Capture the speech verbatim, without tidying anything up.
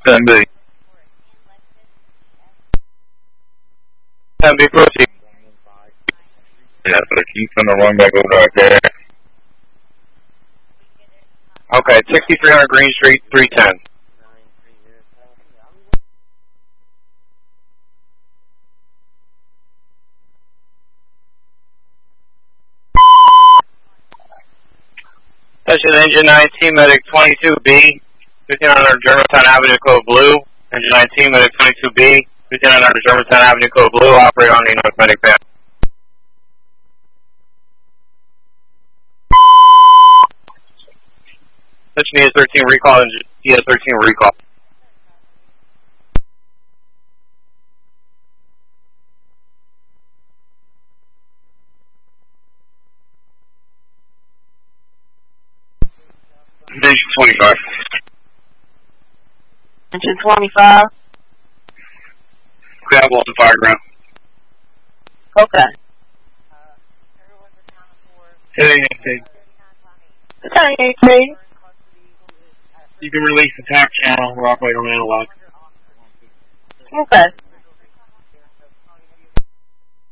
ten B. ten B, proceed. Yeah, so keep on the run back over right there. Okay, sixty-three hundred Green Street, three ten. Attention Engine nineteen, Medic twenty-two B, fifteen hundred Germantown Avenue, Code Blue. Engine nineteen, Medic twenty-two B, fifteen hundred Germantown Avenue, Code Blue. Operate on the North Medic Van. Attention E S thirteen recall, E S thirteen recall. Engine twenty-five. Engine twenty-five. Grab off the fire ground. Okay. Hitting anything. Okay, eighteen. You can release the tap channel. We're operating on analog. Okay.